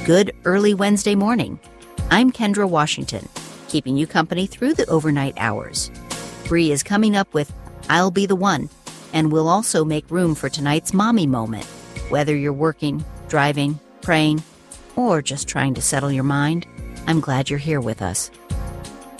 Good early Wednesday morning. I'm Kendra Washington, keeping you company through the overnight hours. Bree is coming up with I'll Be the One, and we'll also make room for tonight's mommy moment. Whether you're working, driving, praying, or just trying to settle your mind, I'm glad you're here with us.